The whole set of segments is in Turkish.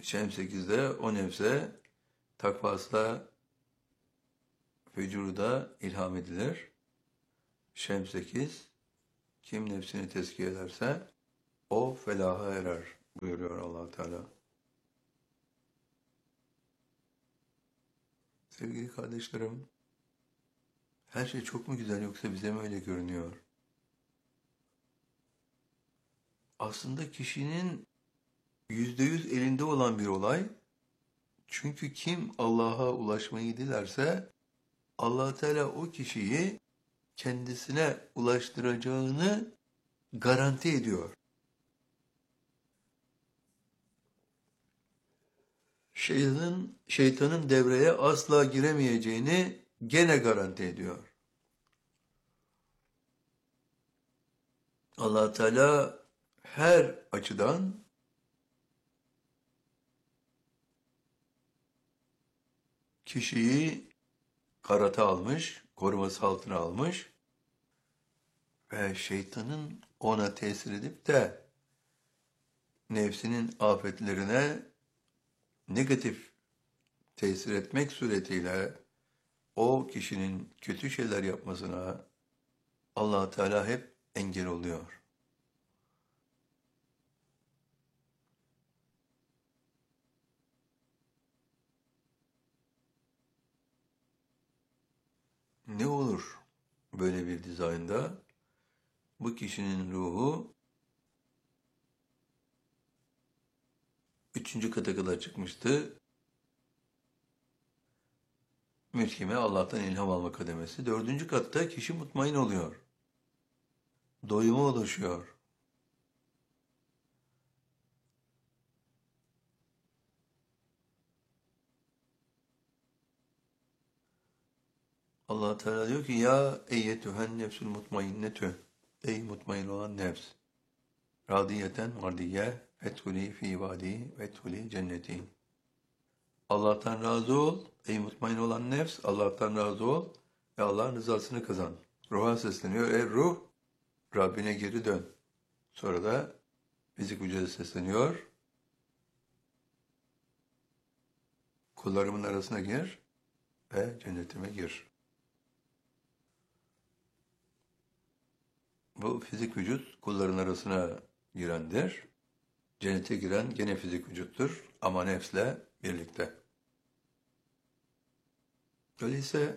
Şems 8'de o nefse takvasla vücuda ilham edilir. Şems 8, kim nefsini tezkiye ederse o felaha erer buyuruyor Allah Teala. Sevgili kardeşlerim, her şey çok mu güzel yoksa bize mi öyle görünüyor? Aslında kişinin %100 elinde olan bir olay. Çünkü kim Allah'a ulaşmayı dilerse Allah Teala o kişiyi kendisine ulaştıracağını garanti ediyor. Şeytanın devreye asla giremeyeceğini gene garanti ediyor. Allah Teala her açıdan kişiyi karata almış, koruması altına almış ve şeytanın ona tesir edip de nefsinin afetlerine negatif tesir etmek suretiyle o kişinin kötü şeyler yapmasına Allah Teala hep engel oluyor. Ne olur böyle bir dizaynda? Bu kişinin ruhu 3. kata kadar çıkmıştı. Mülkime Allah'tan ilham alma kademesi. 4. katta kişi mutmain oluyor. Doyuma ulaşıyor. Allah Teala diyor ki ya eyyetühen nefsül mutmainnetü. Ey mutmain olan nefs. Radiyeten mardiye fethuli fi ibadi fethuli cenneti. Allah'tan razı ol. Ey mutmain olan nefs, Allah'tan razı ol ve Allah'ın rızasını kazan. Ruha sesleniyor. Ey ruh, Rabbine geri dön. Sonra da fizik vücuda sesleniyor. Kullarımın arasına gir ve cennetime gir. Bu fizik vücut kulların arasına girendir. Cennete giren gene fizik vücuttur ama nefsle birlikte. Öyleyse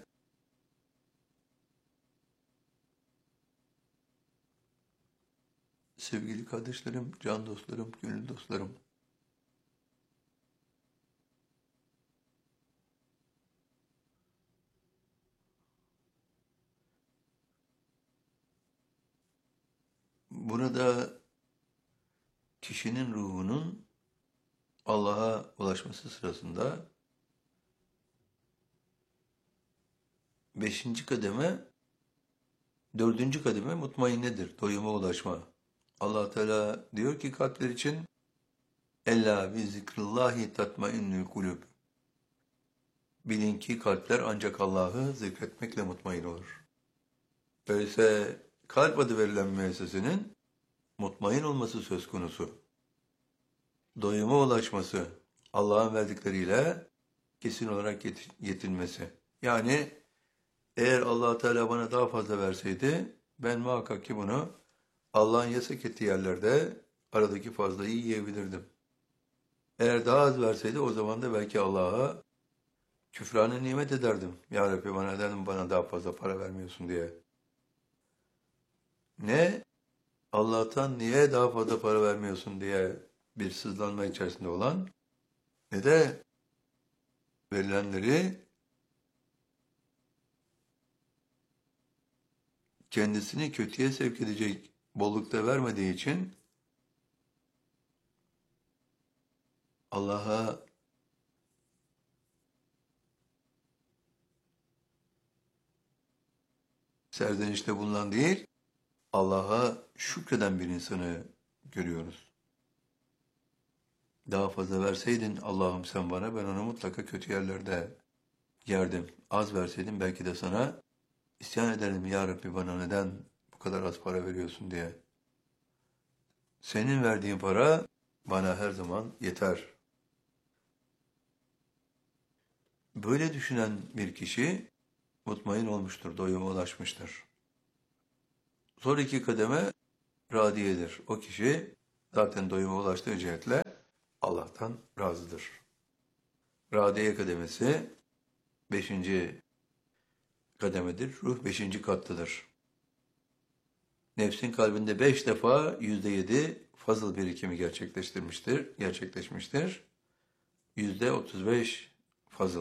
sevgili kardeşlerim, can dostlarım, gönül dostlarım, burada kişinin ruhunun Allah'a ulaşması sırasında 5. kademe, 4. kademe mutmainnedir, doyuma ulaşma. Allah Teala diyor ki kalpler için Ella bi zikrillahi tatmainnül kulüp. Bilin ki kalpler ancak Allah'ı zikretmekle mutmain olur. Öyleyse kalp adı verilen müessesenin mutmain olması söz konusu. Doyuma ulaşması, Allah'ın verdikleriyle kesin olarak yetinmesi. Yani eğer Allah Teala bana daha fazla verseydi ben muhakkak ki bunu Allah'ın yasak ettiği yerlerde aradaki fazlayı yiyebilirdim. Eğer daha az verseydi o zaman da belki Allah'a küfrana nimet ederdim. Ya Rabbi bana daha fazla para vermiyorsun diye. Ne? Allah'tan niye daha fazla para vermiyorsun diye bir sızlanma içerisinde olan ne de verilenleri kendisini kötüye sevk edecek bollukta vermediği için Allah'a serzenişte bulunan değil, Allah'a şükreden bir insanı görüyoruz. Daha fazla verseydin Allah'ım sen bana ben onu mutlaka kötü yerlerde yerdim. Az verseydin belki de sana isyan ederdim ya Rabbi bana neden bu kadar az para veriyorsun diye. Senin verdiğin para bana her zaman yeter. Böyle düşünen bir kişi mutmain olmuştur, doyuma ulaşmıştır. Sonraki kademe radiyedir. O kişi zaten doyuma ulaştığı cihetle Allah'tan razıdır. Radiye kademesi 5. kademedir. Ruh 5. kattadır. Nefsin kalbinde 5 defa %7 fazıl birikimi gerçekleşmiştir. %35 fazıl.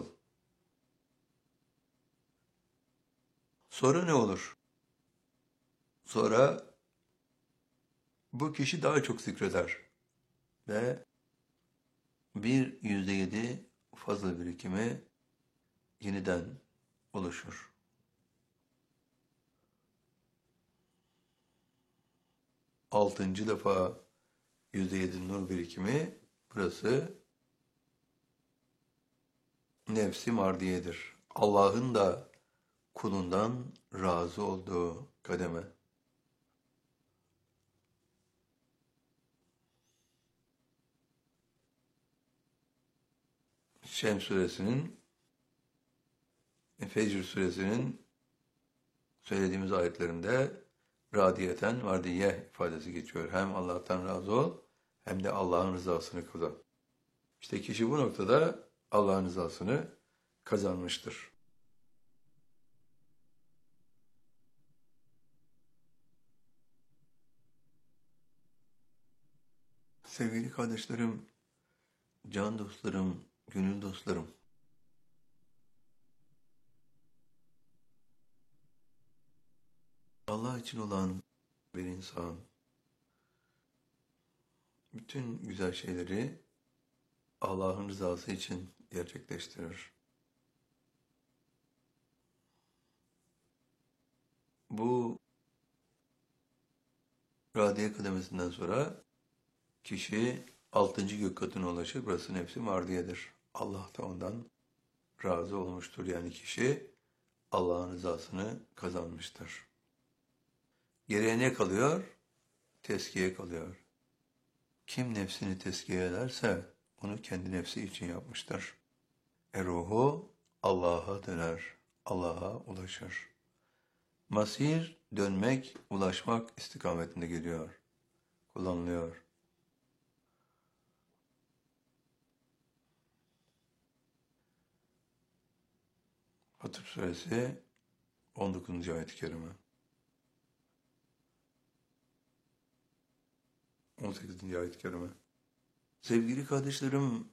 Sonra ne olur? Sonra bu kişi daha çok zikreder ve bir %7 fazıl birikimi yeniden oluşur. 6. defa %7 nur birikimi, burası nefsi mardiyedir. Allah'ın da kulundan razı olduğu kademe. Şems suresinin, Fecr suresinin söylediğimiz ayetlerinde radiyeten vardiye ifadesi geçiyor. Hem Allah'tan razı ol, hem de Allah'ın rızasını kazan. İşte kişi bu noktada Allah'ın rızasını kazanmıştır. Sevgili kardeşlerim, can dostlarım, gönül dostlarım, Allah için olan bir insan, bütün güzel şeyleri Allah'ın rızası için gerçekleştirir. Bu radiye kademesinden sonra kişi 6. gök katına ulaşır. Burası nefsi mardiyedir. Allah da ondan razı olmuştur. Yani kişi Allah'ın rızasını kazanmıştır. Geriye ne kalıyor? Tezkiye kalıyor. Kim nefsini tezkiye ederse onu kendi nefsi için yapmıştır. Ruhu Allah'a döner, Allah'a ulaşır. Masir, dönmek, ulaşmak istikametinde geliyor, kullanılıyor. Hatır suresi 19. ayet-i kerime. 18. ayet-i kerime. Sevgili kardeşlerim,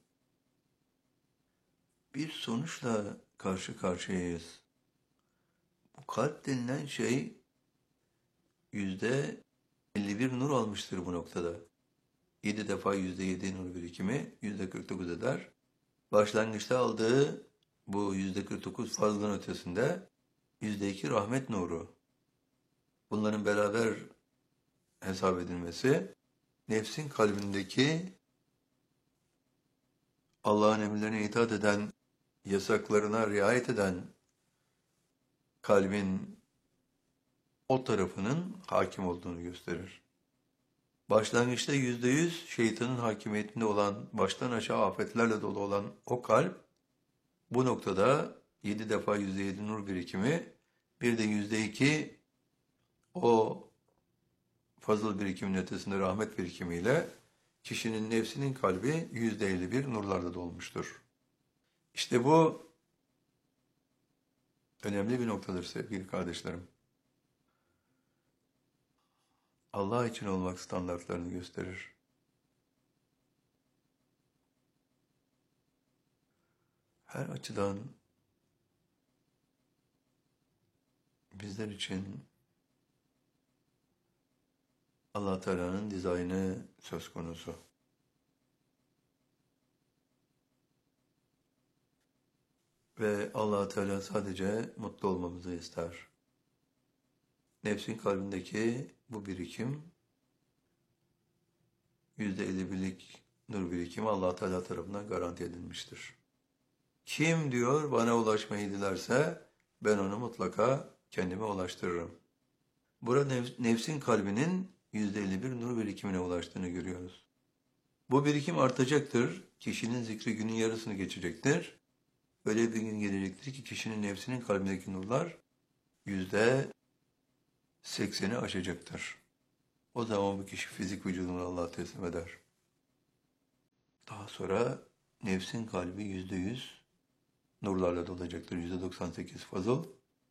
bir sonuçla karşı karşıyayız. Bu kalp denilen şey %51 nur almıştır bu noktada. 7 defa %7 nur birikimi %49 eder. Başlangıçta aldığı bu %49 fazlının ötesinde %2 rahmet nuru. Bunların beraber hesap edilmesi, nefsin kalbindeki Allah'ın emirlerine itaat eden, yasaklarına riayet eden kalbin o tarafının hakim olduğunu gösterir. Başlangıçta %100 şeytanın hakimiyetinde olan, baştan aşağı afetlerle dolu olan o kalp, bu noktada 7 defa %7 nur birikimi, bir de %2 o fazıl birikimin ötesinde rahmet birikimiyle kişinin nefsinin kalbi %51 nurlarla dolmuştur. İşte bu önemli bir noktadır sevgili kardeşlerim. Allah için olmak standartlarını gösterir. Her açıdan bizler için Allah Teala'nın dizaynı söz konusu. Ve Allah Teala sadece mutlu olmamızı ister. Nefsin kalbindeki bu birikim, %51'lik nur birikimi Allah Teala tarafından garanti edilmiştir. Kim diyor bana ulaşmayı dilerse ben onu mutlaka kendime ulaştırırım. Burada nefsin kalbinin %51 nur birikimine ulaştığını görüyoruz. Bu birikim artacaktır. Kişinin zikri günün yarısını geçecektir. Öyle bir gün gelecektir ki kişinin nefsinin kalbindeki nurlar %80'i aşacaktır. O zaman bu kişi fizik vücudunu Allah'a teslim eder. Daha sonra nefsin kalbi %100 nurlarla dolacaktır. %98 fazıl,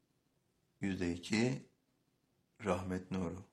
%2 rahmet nuru.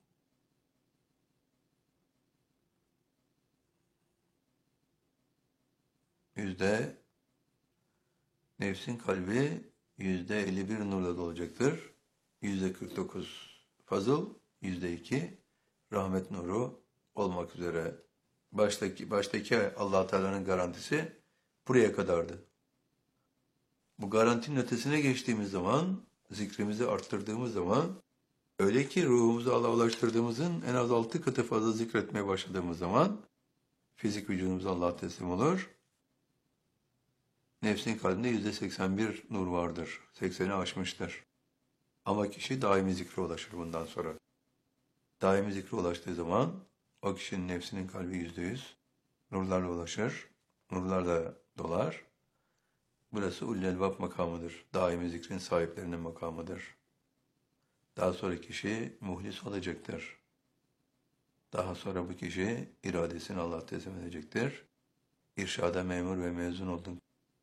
Nefsin kalbi %51 nurla dolacaktır. %49 fazıl, %2 rahmet nuru olmak üzere. Baştaki Allah Teala'nın garantisi buraya kadardı. Bu garantinin ötesine geçtiğimiz zaman, zikrimizi arttırdığımız zaman, öyle ki ruhumuzu Allah'a ulaştırdığımızın en az 6 katı fazla zikretmeye başladığımız zaman, fizik vücudumuz Allah'a teslim olur. Nefsin kalbinde %81 nur vardır. 80'i aşmıştır. Ama kişi daimi zikre ulaşır bundan sonra. Daimi zikre ulaştığı zaman o kişinin nefsinin kalbi %100 nurlarla ulaşır. Nurlarla dolar. Burası Ulul Elbab makamıdır. Daimi zikrin sahiplerinin makamıdır. Daha sonra kişi muhlis olacaktır. Daha sonra bu kişi iradesini Allah'a teslim edecektir. İrşada memur ve mezun oldun.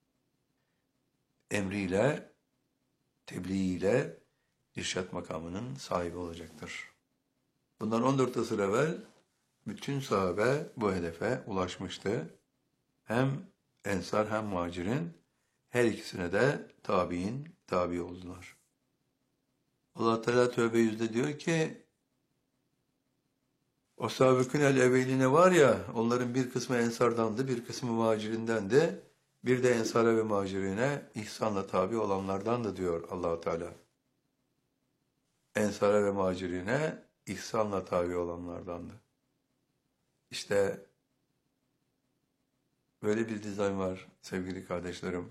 Emriyle, tebliğiyle irşat makamının sahibi olacaktır. Bundan 14 asır evvel bütün sahabe bu hedefe ulaşmıştı. Hem Ensar hem Muhacir'in her ikisine de tabi oldular. Allah Teala Tövbe 100'de diyor ki o sabıkın el evveline var ya, onların bir kısmı Ensardandı, bir kısmı Muhacirindendi. Bir de Ensara ve Muhacirine ihsanla tabi olanlardan da diyor Allah Teala. Ensara ve Muhacirine ihsanla tabi olanlardandı. İşte böyle bir dizayn var sevgili kardeşlerim.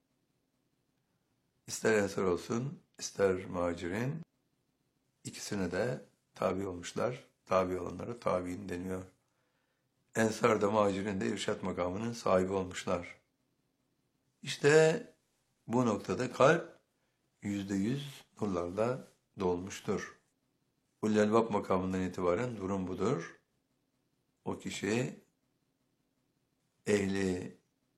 İster Ensar olsun, ister Muhacirin, ikisine de tabi olmuşlar. Tabi olanlara tabi'in deniyor. Ensar da Muhacirin de irşat makamının sahibi olmuşlar. İşte bu noktada kalp %100 nurlarla dolmuştur. Ulul Elbab makamından itibaren durum budur. O kişi ehli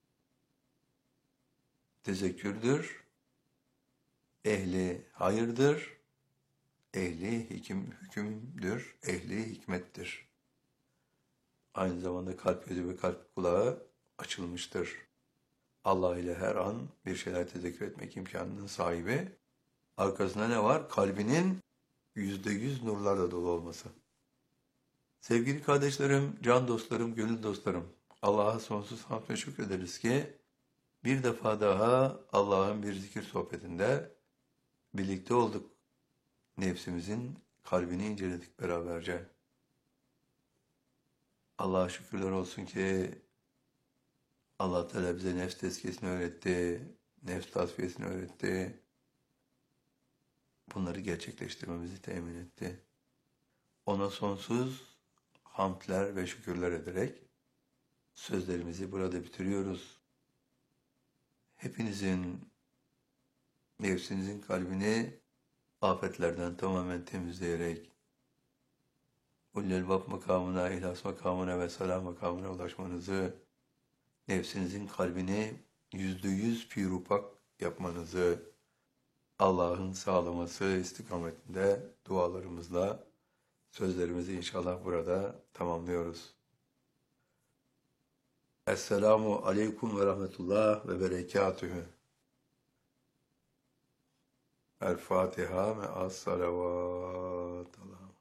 tezekkürdür, ehli hayırdır, ehli hükümdür, ehli hikmettir. Aynı zamanda kalp gözü ve kalp kulağı açılmıştır. Allah ile her an bir şeyler tezekkür etmek imkanının sahibi. Arkasında ne var? Kalbinin %100 nurlarla dolu olması. Sevgili kardeşlerim, can dostlarım, gönül dostlarım, Allah'a sonsuz hamd ve şükrederiz ki bir defa daha Allah'ın bir zikir sohbetinde birlikte olduk. Nefsimizin kalbini inceledik beraberce. Allah'a şükürler olsun ki Allah Teala bize nefs tezkiyesini öğretti, nefs tasfiyesini öğretti. Bunları gerçekleştirmemizi temin etti. Ona sonsuz hamdler ve şükürler ederek sözlerimizi burada bitiriyoruz. Hepinizin, nefsinizin kalbini afetlerden tamamen temizleyerek Ulul Elbab makamına, İhlas makamına ve Salah makamına ulaşmanızı, nefsinizin kalbini %100 pürupak yapmanızı, Allah'ın sağlaması istikametinde dualarımızla sözlerimizi inşallah burada tamamlıyoruz. Esselamu aleyküm ve rahmetullah ve berekatühü. El Fatiha me'as salavat.